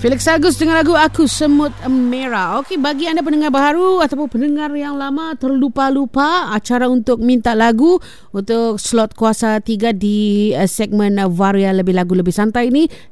Felix Agus dengan lagu Aku Semut Merah. Okey, bagi anda pendengar baru ataupun pendengar yang lama terlupa-lupa, acara untuk minta lagu untuk slot kuasa 3 di segmen Varia Lebih Lagu Lebih Santai ini